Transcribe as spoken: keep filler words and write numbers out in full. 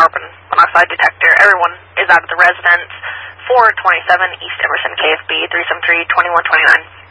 carbon monoxide detector. Everyone is out of the residence. four twenty-seven East Emerson, K F B, three seven three, two one two nine.